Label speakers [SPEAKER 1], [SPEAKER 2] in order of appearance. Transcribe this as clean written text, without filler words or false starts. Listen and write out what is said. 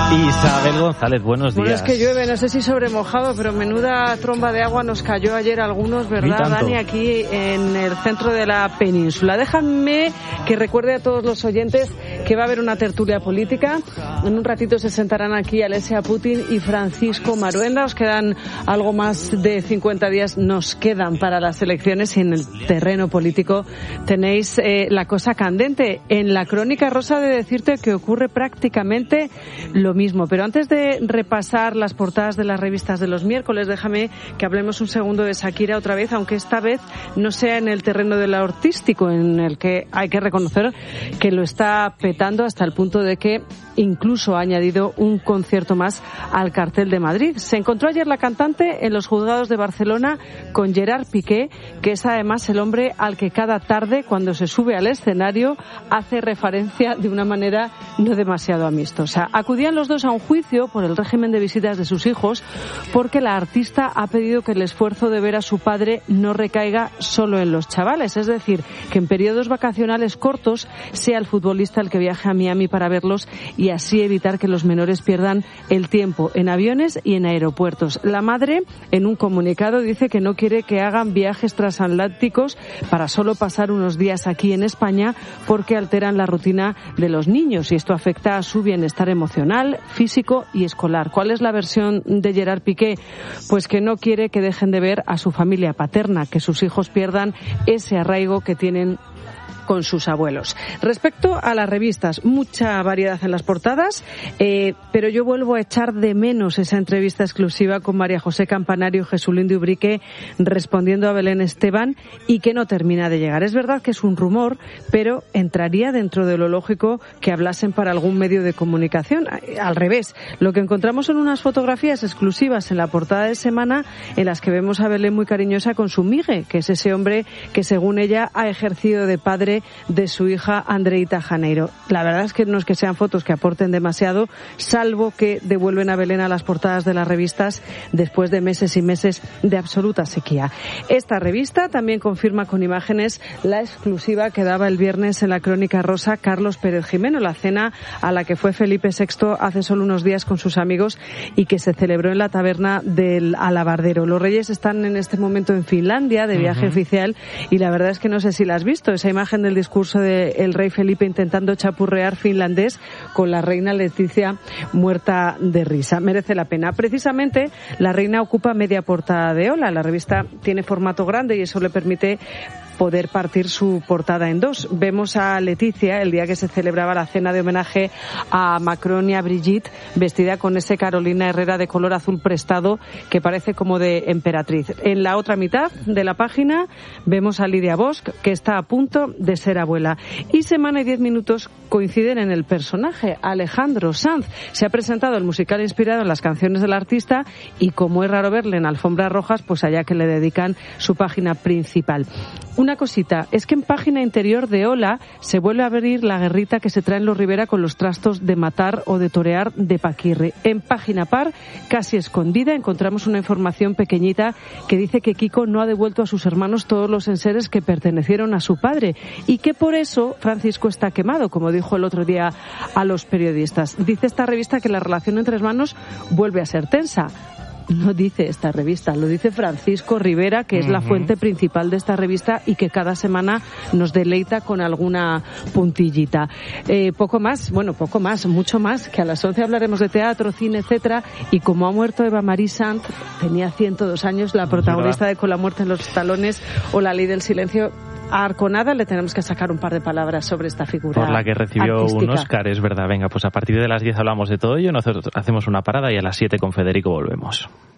[SPEAKER 1] Isabel González, buenos días.
[SPEAKER 2] Bueno, es que llueve, no sé si sobre mojado, pero menuda tromba de agua nos cayó ayer algunos, ¿verdad, Dani? Aquí en el centro de la península. Déjame que recuerde a todos los oyentes que va a haber una tertulia política. En un ratito se sentarán aquí Alessia Putin y Francisco Maruenda. Os quedan algo más de 50 días, nos quedan para las elecciones, y en el terreno político tenéis la cosa candente. En la Crónica Rosa de decirte que ocurre prácticamente lo mismo. Pero antes de repasar las portadas de las revistas de los miércoles, déjame que hablemos un segundo de Shakira otra vez, aunque esta vez no sea en el terreno de lo artístico, en el que hay que reconocer que lo está petando hasta el punto de que incluso ha añadido un concierto más al cartel de Madrid. Se encontró ayer la cantante en los juzgados de Barcelona con Gerard Piqué, que es además el hombre al que cada tarde, cuando se sube al escenario, hace referencia de una manera no demasiado amistosa. Acudían los dos a un juicio por el régimen de visitas de sus hijos, porque la artista ha pedido que el esfuerzo de ver a su padre no recaiga solo en los chavales, es decir, que en periodos vacacionales cortos sea el futbolista el que viaje a Miami para verlos y así evitar que los menores pierdan el tiempo en aviones y en aeropuertos. La madre, en un comunicado, dice que no quiere que hagan viajes transatlánticos para solo pasar unos días aquí en España, porque alteran la rutina de los niños y esto afecta a su bienestar emocional, físico y escolar. ¿Cuál es la versión de Gerard Piqué? Pues que no quiere que dejen de ver a su familia paterna, que sus hijos pierdan ese arraigo que tienen con sus abuelos. Respecto a las revistas, mucha variedad en las portadas, pero yo vuelvo a echar de menos esa entrevista exclusiva con María José Campanario y Jesulín de Ubrique respondiendo a Belén Esteban, y que no termina de llegar. Es verdad que es un rumor, pero entraría dentro de lo lógico que hablasen para algún medio de comunicación. Al revés, lo que encontramos son unas fotografías exclusivas en la portada de Semana en las que vemos a Belén muy cariñosa con su Migue, que es ese hombre que, según ella, ha ejercido de padre de su hija Andreita Janeiro. La verdad es que no es que sean fotos que aporten demasiado, salvo que devuelven a Belén a las portadas de las revistas después de meses y meses de absoluta sequía. Esta revista también confirma con imágenes la exclusiva que daba el viernes en la Crónica Rosa Carlos Pérez Jimeno, la cena a la que fue Felipe VI hace solo unos días con sus amigos y que se celebró en la taberna del Alabardero. Los Reyes están en este momento en Finlandia de viaje oficial, y la verdad es que no sé si la has visto, esa imagen del discurso del rey Felipe intentando chapurrear finlandés con la reina Leticia muerta de risa. Merece la pena. Precisamente la reina ocupa media portada de Hola. La revista tiene formato grande y eso le permite poder partir su portada en dos. Vemos a Leticia el día que se celebraba la cena de homenaje a Macron y a Brigitte, vestida con ese Carolina Herrera de color azul prestado que parece como de emperatriz. En la otra mitad de la página vemos a Lidia Bosch, que está a punto de ser abuela. Y Semana y 10 minutos coinciden en el personaje, Alejandro Sanz. Se ha presentado el musical inspirado en las canciones del artista y, como es raro verle en alfombras rojas, pues allá que le dedican su página principal. Una cosita, es que en página interior de Hola se vuelve a abrir la guerrita que se traen los Rivera con los trastos de matar o de torear de Paquirri. En página par, casi escondida, encontramos una información pequeñita que dice que Kiko no ha devuelto a sus hermanos todos los enseres que pertenecieron a su padre y que por eso Francisco está quemado, como dijo el otro día a los periodistas. Dice esta revista que la relación entre hermanos vuelve a ser tensa. No dice esta revista, lo dice Francisco Rivera, que es la fuente principal de esta revista y que cada semana nos deleita con alguna puntillita. Poco más, mucho más, que a las 11 hablaremos de teatro, cine, etcétera, y como ha muerto Eva Marie Saint, tenía 102 años, la protagonista de Con la muerte en los talones o La ley del silencio, a Arconada le tenemos que sacar un par de palabras sobre esta figura
[SPEAKER 1] por la que recibió
[SPEAKER 2] artística.
[SPEAKER 1] Un Oscar, es verdad. Venga, pues a partir de las 10 hablamos de todo ello, nosotros hacemos una parada y a las 7 con Federico volvemos.